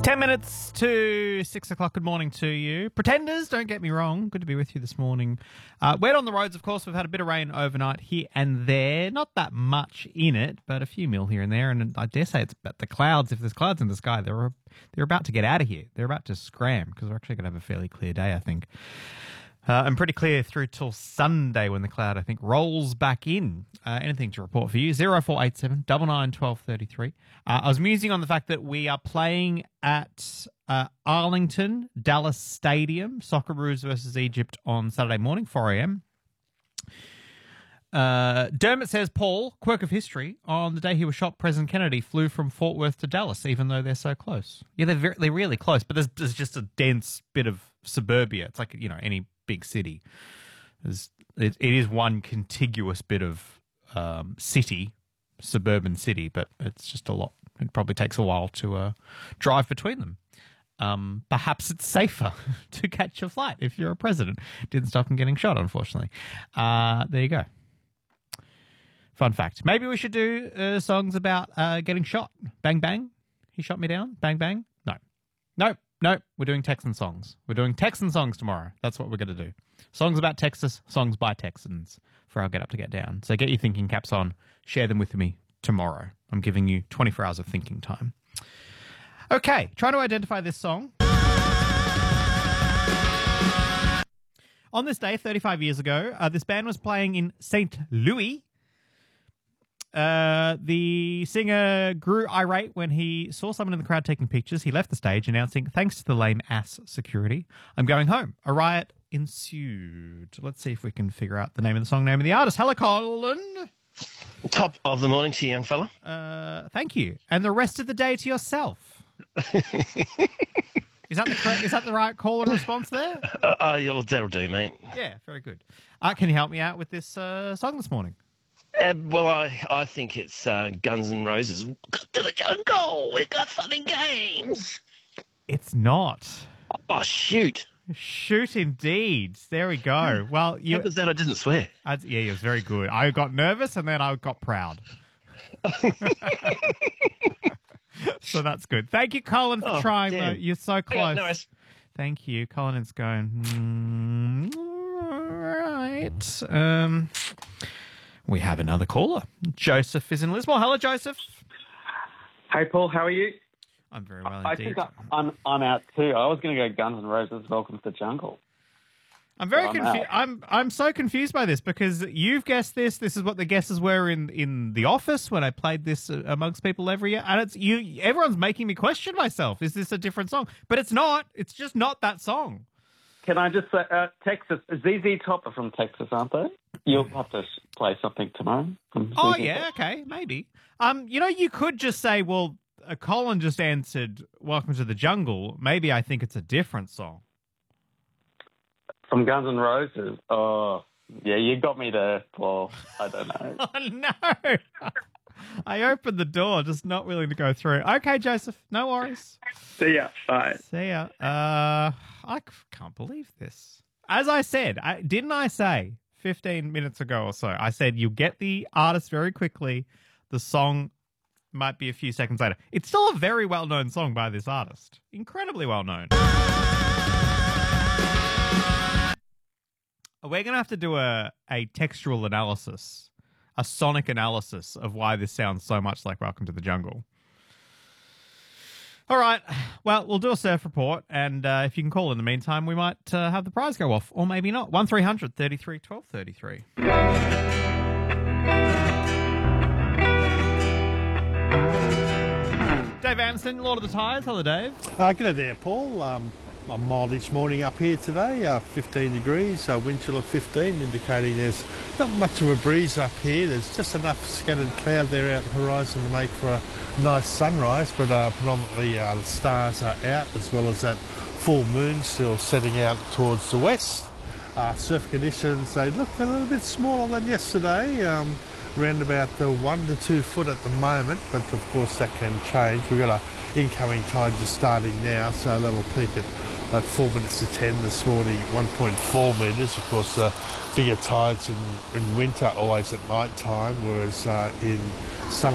10 minutes to 6 o'clock. Good morning to you. Pretenders, don't get me wrong. Good to be with you this morning. Wet on the roads, of course. We've had a bit of rain overnight here and there. Not that much in it, but a few mil here and there. And I dare say it's about the clouds. If there's clouds in the sky, they're about to get out of here. They're about to scram because we're actually going to have a fairly clear day, I think. And pretty clear through till Sunday when the cloud, I think, rolls back in. Anything to report for you? 0487 99 12 33. I was musing on the fact that we are playing at Arlington, Dallas Stadium, Socceroos versus Egypt on Saturday morning, 4 a.m. Dermot says, Paul, quirk of history, on the day he was shot, President Kennedy flew from Fort Worth to Dallas, even though they're so close. Yeah, they're really close, but there's just a dense bit of suburbia. It's like, any big city. It is one contiguous bit of city, suburban city, but it's just a lot. It probably takes a while to drive between them. Perhaps it's safer to catch a flight if you're a president. Didn't stop him getting shot, unfortunately. There you go. Fun fact. Maybe we should do songs about getting shot. Bang, bang. He shot me down. Bang, bang. No, we're doing Texan songs. We're doing Texan songs tomorrow. That's what we're going to do. Songs about Texas, songs by Texans for our Get Up to Get Down. So get your thinking caps on. Share them with me tomorrow. I'm giving you 24 hours of thinking time. Okay, trying to identify this song. On this day, 35 years ago, this band was playing in St. Louis. The singer grew irate when he saw someone in the crowd taking pictures. He left the stage announcing, "Thanks to the lame ass security, I'm going home." A riot ensued. Let's see if we can figure out the name of the song, name of the artist. Hello, Colin. Top of the morning to you, young fella. Thank you. And the rest of the day to yourself. Is that the right call and response there? That'll do, mate. Yeah, very good. Can you help me out with this song this morning? Well, I think it's Guns N' Roses. To the jungle, we've got fun and games. It's not. Oh, shoot. Shoot indeed. There we go. Well, How was that? I didn't swear. Yeah, it was very good. I got nervous and then I got proud. So that's good. Thank you, Colin, for trying. Though. You're so close. No, thank you. Colin is going, all right. We have another caller. Joseph is in Lismore. Hello, Joseph. Hey, Paul. How are you? I'm very well indeed. I think I'm out too. I was going to go Guns N' Roses, Welcome to the Jungle. I'm very confused. I'm so confused by this because you've guessed this. This is what the guesses were in the office when I played this amongst people every year, and everyone's making me question myself. Is this a different song? But it's not. It's just not that song. Can I just say, Texas, ZZ Top are from Texas, aren't they? You'll have to play something tomorrow. Oh, yeah, okay, maybe. You could just say, well, Colin just answered Welcome to the Jungle. Maybe I think it's a different song. From Guns N' Roses? Oh, yeah, you got me there, Paul. I don't know. Oh, no. I opened the door, just not willing to go through. Okay, Joseph, no worries. See ya. Bye. See ya. I can't believe this. As I said, didn't I say 15 minutes ago or so, I said you get the artist very quickly. The song might be a few seconds later. It's still a very well-known song by this artist. Incredibly well-known. We're going to have to do a textual analysis, a sonic analysis of why this sounds so much like Welcome to the Jungle. All right. Well, we'll do a surf report, and if you can call in the meantime, we might have the prize go off, or maybe not. 1300 33 12 33. Dave Anderson, Lord of the Tires. Hello, Dave. G'day there, Paul. A mild-ish morning up here today, 15 degrees, wind chill of 15, indicating there's not much of a breeze up here. There's just enough scattered cloud there out the horizon to make for a nice sunrise, but predominantly the stars are out, as well as that full moon still setting out towards the west. Surf conditions, they look a little bit smaller than yesterday, around about 1 to 2 foot at the moment, but of course that can change. We've got an incoming tide just starting now, so that'll peak at 4 minutes to 10 this morning, 1.4 metres. Of course, bigger tides in winter always at night time, whereas in summer